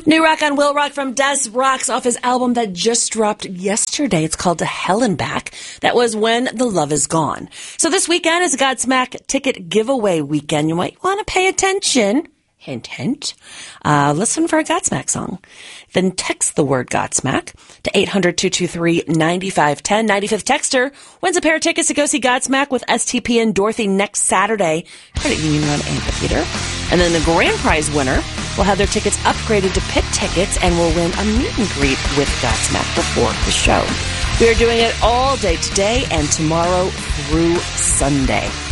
New rock on Will Rock from Des Rocks off his album that just dropped yesterday. It's called To Hell and Back. That was When the Love Is Gone. So this weekend is a Godsmack ticket giveaway weekend. You might want to pay attention. Hint, hint. Listen for a Godsmack song. Then text the word Godsmack to 800-223-9510. 95th texter wins a pair of tickets to go see Godsmack with STP and Dorothy next Saturday. Credit Union Run Amphitheater. And then the grand prize winner will have their tickets upgraded to pit tickets and will win a meet and greet with Godsmack before the show. We are doing it all day today and tomorrow through Sunday.